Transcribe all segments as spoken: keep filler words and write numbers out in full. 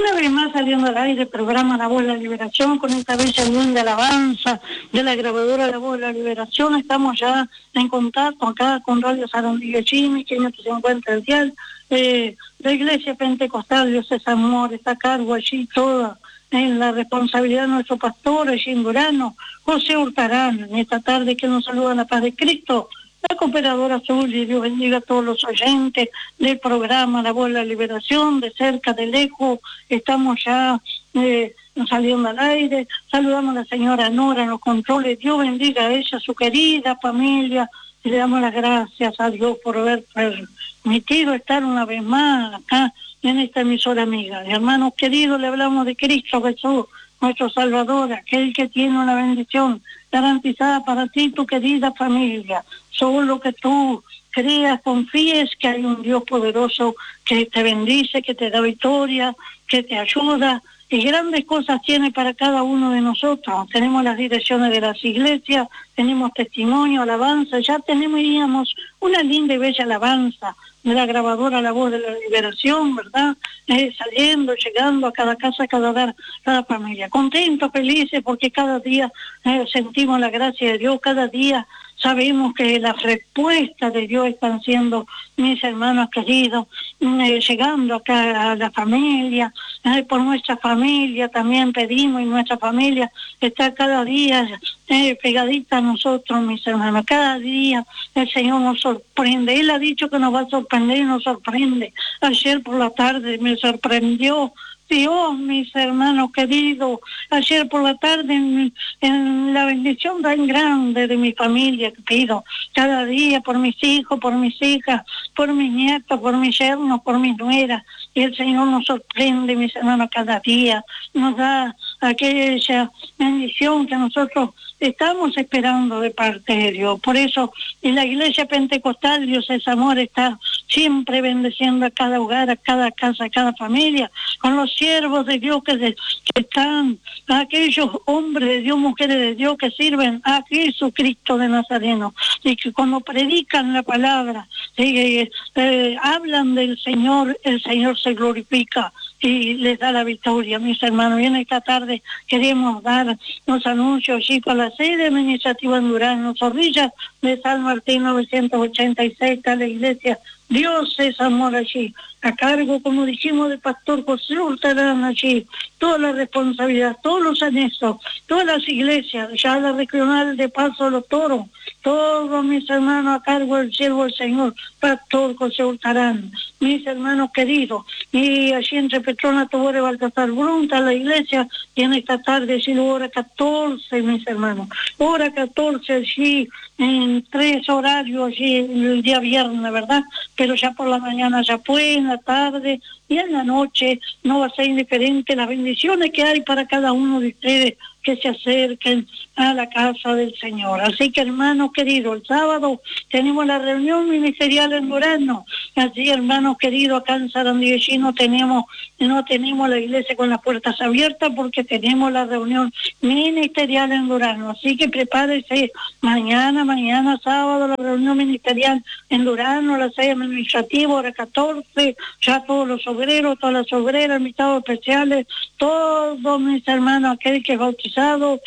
Una vez más saliendo al aire, programa La Voz de la Liberación, con esta bella unión de alabanza de la grabadora La Voz de la Liberación. Estamos ya en contacto acá con Radio Sarandí de Chimi, que se encuentra el dial. Eh, la Iglesia Pentecostal, Dios es amor, está a cargo allí toda en la responsabilidad de nuestro pastor allí en Durano, José Hurtarán, en esta tarde que nos saluda la paz de Cristo. La cooperadora azul, y Dios bendiga a todos los oyentes del programa La Voz de la Liberación, de cerca, de lejos, estamos ya eh, saliendo al aire. Saludamos a la señora Nora en los controles, Dios bendiga a ella, a su querida familia, y le damos las gracias a Dios por haber permitido estar una vez más acá en esta emisora amiga. Hermanos queridos, le hablamos de Cristo Jesús, nuestro Salvador, aquel que tiene una bendición garantizada para ti y tu querida familia. Solo que tú creas, confíes que hay un Dios poderoso que te bendice, que te da victoria, que te ayuda, y grandes cosas tiene para cada uno de nosotros. Tenemos las direcciones de las iglesias, tenemos testimonio, alabanza, ya teníamos una linda y bella alabanza de la grabadora La Voz de la Liberación, ¿verdad? Eh, saliendo, llegando a cada casa, a cada hogar, cada familia. Contentos, felices, porque cada día eh, sentimos la gracia de Dios, cada día sabemos que las respuestas de Dios están siendo, mis hermanos queridos, eh, llegando acá a la familia, eh, por nuestra familia también pedimos, y nuestra familia está cada día eh, pegadita a nosotros, mis hermanos. Cada día el Señor nos sorprende. Él ha dicho que nos va a sorprender y nos sorprende. Ayer por la tarde me sorprendió Dios, mis hermanos queridos, ayer por la tarde en, en la bendición tan grande de mi familia que pido cada día por mis hijos, por mis hijas, por mis nietos, por mis yernos, por mis nueras, y el Señor nos sorprende, mis hermanos, cada día, nos da aquella bendición que nosotros estamos esperando de parte de Dios. Por eso en la Iglesia Pentecostal, Dios es amor, está siempre bendeciendo a cada hogar, a cada casa, a cada familia, con los siervos de Dios que, de, que están, a aquellos hombres de Dios, mujeres de Dios que sirven a Jesucristo de Nazareno, y que cuando predican la palabra, eh, eh, hablan del Señor, el Señor se glorifica y les da la victoria, mis hermanos. Y en esta tarde queremos dar los anuncios allí con la sede administrativa en Durano, Zorrilla de San Martín novecientos ochenta y seis, está la iglesia Dios es amor allí, a cargo, como dijimos, del pastor José Hurtarán allí, toda la responsabilidad, todos los anexos, todas las iglesias, ya la regional de Paso de los Toros, todos mis hermanos a cargo del siervo del Señor, pastor José Hurtarán, mis hermanos queridos, y allí entre Petrona, Tobore, Baltasar Brunta, la iglesia, y en esta tarde, allí hora catorce, mis hermanos, hora catorce allí, en tres horarios allí, el día viernes, ¿verdad? Pero ya por la mañana ya fue, en la tarde y en la noche no va a ser indiferente las bendiciones que hay para cada uno de ustedes que se acerquen a la casa del Señor. Así que, hermanos queridos, el sábado tenemos la reunión ministerial en Durano. Así, hermanos queridos, acá en Sarandí no tenemos, no tenemos la iglesia con las puertas abiertas porque tenemos la reunión ministerial en Durano. Así que prepárese mañana, mañana sábado, la reunión ministerial en Durano, la sede administrativa, hora catorce, ya todos los obreros, todas las obreras, invitados especiales, todos mis hermanos, aquel que es bautizado,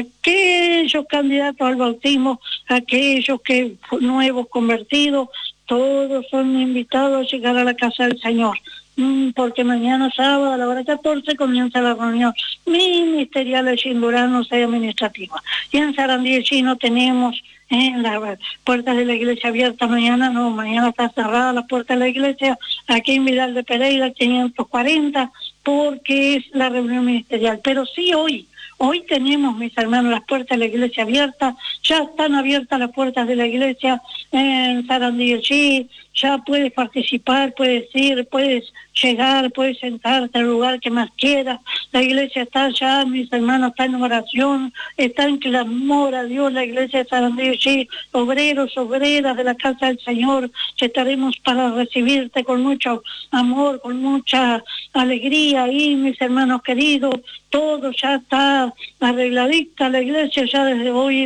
aquellos candidatos al bautismo, aquellos que nuevos convertidos, todos son invitados a llegar a la casa del Señor. Porque mañana sábado a la hora catorce comienza la reunión ministerial allí en Durano, sede administrativa. Y en Sarandí no tenemos eh, las puertas de la iglesia abiertas mañana, no, mañana está cerrada la puerta de la iglesia, aquí en Vidal de Pereira, quinientos cuarenta, porque es la reunión ministerial. Pero sí hoy, hoy tenemos, mis hermanos, las puertas de la iglesia abiertas, ya están abiertas las puertas de la iglesia en Sarandí, ya puedes participar, puedes ir, puedes llegar, puedes sentarte al lugar que más quieras. La iglesia está ya, mis hermanos, está en oración, está en clamor a Dios, la iglesia de Sarandí, sí, obreros, obreras de la casa del Señor, que estaremos para recibirte con mucho amor, con mucha alegría, y mis hermanos queridos, todo ya está arregladita, la iglesia ya desde hoy y de mañana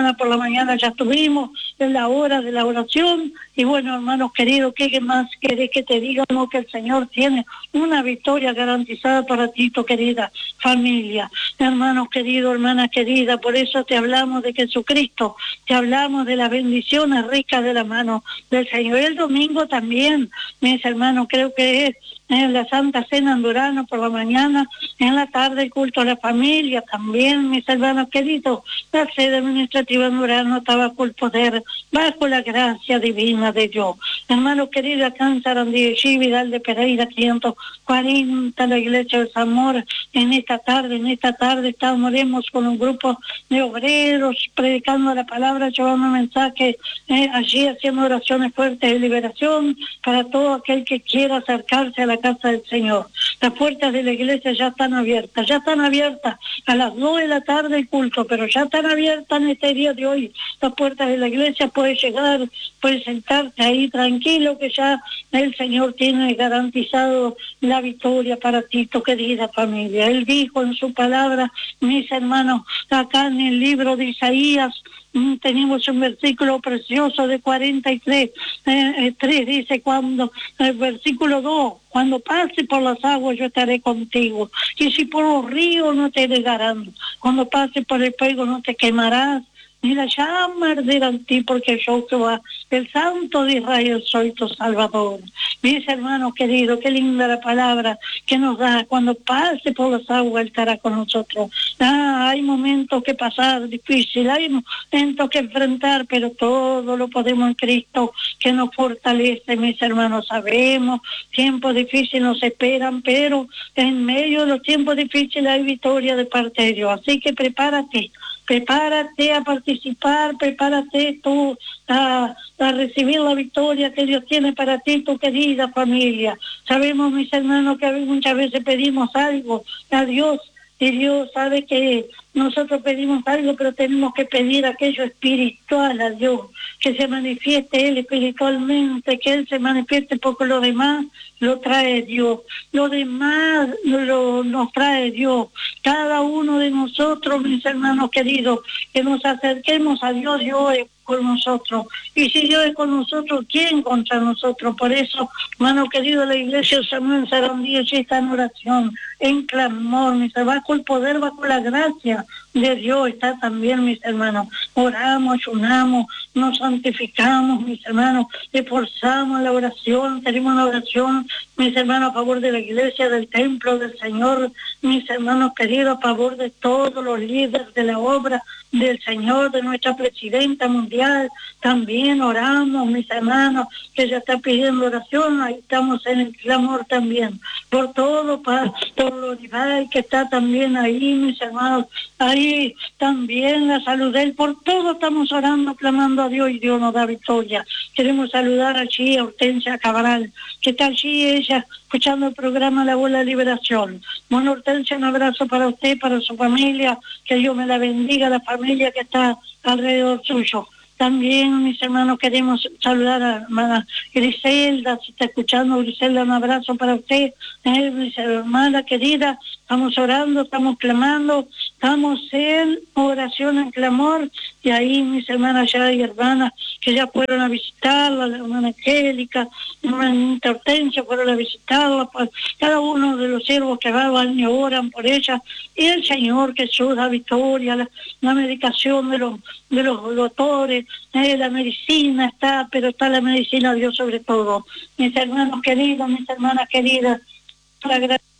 mañana, por la mañana ya estuvimos en la hora de la oración, y bueno, hermanos queridos, ¿qué más querés que te digamos? Que el Señor tiene una victoria garantizada para ti, tu querida familia. Hermanos queridos, hermanas queridas, por eso te hablamos de Jesucristo, te hablamos de las bendiciones ricas de la mano del Señor. El domingo también, mis hermanos, creo que es en la Santa Cena en Durano por la mañana, en la tarde el culto a la familia también, mis hermanos queridos. La sede administrativa en Durano estaba por poder, bajo la gracia divina de Dios. Hermanos queridos, acá en Sarandí, Vidal de Pereira, quinientos cuarenta, la iglesia de Zamora, en esta tarde, en esta tarde estaremos con un grupo de obreros, predicando la palabra, llevando un mensaje, eh, allí haciendo oraciones fuertes de liberación para todo aquel que quiera acercarse a la casa del Señor. Las puertas de la iglesia ya están abiertas, ya están abiertas a las dos de la tarde el culto, pero ya están abiertas en este día de hoy. Las puertas de la iglesia, puedes llegar, puedes sentarte ahí tranquilo, que ya el Señor tiene garantizado la victoria para ti, tu querida familia. Él dijo en su palabra, mis hermanos, acá en el libro de Isaías, tenemos un versículo precioso de cuarenta y tres, eh, eh, tres dice, cuando, el versículo dos, cuando pase por las aguas yo estaré contigo, y si por los ríos no te negarán, cuando pase por el fuego no te quemarás, ni la llama arderá en ti, porque yo, Jehová, el Santo de Israel, soy tu Salvador. Mis hermanos queridos, qué linda la palabra que nos da, cuando pase por las aguas, Él estará con nosotros. Ah, hay momentos que pasar difíciles, hay momentos que enfrentar, pero todo lo podemos en Cristo, que nos fortalece, mis hermanos. Sabemos, tiempos difíciles nos esperan, pero en medio de los tiempos difíciles hay victoria de parte de Dios. Así que prepárate, prepárate a participar, prepárate tú a, a recibir la victoria que Dios tiene para ti, tu querida familia. Sabemos, mis hermanos, que muchas veces pedimos algo a Dios, y Dios sabe que nosotros pedimos algo, pero tenemos que pedir aquello espiritual a Dios, que se manifieste Él espiritualmente, que Él se manifieste, porque lo demás lo trae Dios, lo demás lo, nos trae Dios. Cada uno de nosotros, mis hermanos queridos, que nos acerquemos a Dios, Dios es con nosotros, y si Dios es con nosotros, ¿quién contra nosotros? Por eso, hermano querido, la iglesia Samuel Sarandí está en oración, en clamor, mis hermanos, bajo el poder, bajo la gracia de Dios está también, mis hermanos. Oramos, ayunamos, nos santificamos, mis hermanos, esforzamos la oración, tenemos una oración, mis hermanos, a favor de la iglesia, del templo del Señor, mis hermanos queridos, a favor de todos los líderes de la obra del Señor, de nuestra presidenta mundial. También oramos, mis hermanos, que ella está pidiendo oración, ahí estamos en el clamor también, por todo, para por los rivales que está también ahí, mis hermanos, ahí también la salud de él, por todo estamos orando, clamando a Dios, y Dios nos da victoria. Queremos saludar allí a Hortensia Cabral, que está allí ella escuchando el programa La Voz de la Liberación. Bueno, Hortensia, un abrazo para usted, para su familia, que Dios me la bendiga, la familia que está alrededor suyo. También, mis hermanos, queremos saludar a hermana Griselda, si está escuchando, Griselda, un abrazo para usted, eh, mis hermanas queridas, estamos orando, estamos clamando, estamos en oración, en clamor, y ahí mis hermanas ya y hermanas que ya fueron a visitarla, la hermana Angélica, la hermana Hortensia fueron a visitarla, pues, cada uno de los siervos que van y oran por ella, y el Señor Jesús da victoria, la, la medicación de los, de los doctores, eh, la medicina está, pero está la medicina Dios sobre todo. Mis hermanos queridos, mis hermanas queridas, para